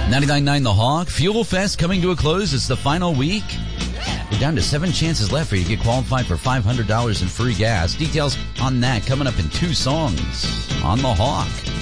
99.9 The Hawk. Fuel Fest coming to a close. It's the final week. We're down to 7 chances left for you to get qualified for $500 in free gas. Details on that coming up in 2 songs on The Hawk.